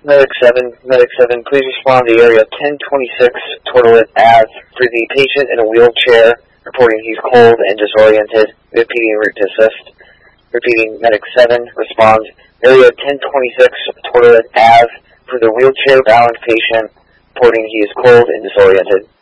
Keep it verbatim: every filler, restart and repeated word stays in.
Medic seven, Medic seven, please respond to area ten twenty-six Tortolet Ave for the patient in a wheelchair, reporting he's cold and disoriented. Repeating route to assist. Repeating, Medic seven, respond area ten twenty-six Tortolet Ave for the wheelchair-bound patient, reporting he is cold and disoriented.